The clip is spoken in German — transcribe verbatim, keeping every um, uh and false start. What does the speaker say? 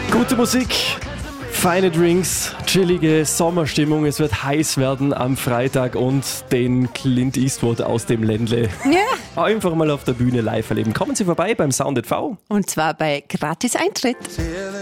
Gute Musik, feine Drinks, chillige Sommerstimmung. Es wird heiß werden am Freitag und den Clint Eastwood aus dem Ländle Ja. einfach mal auf der Bühne live erleben. Kommen Sie vorbei beim Sound at V. Und zwar bei Gratis Eintritt.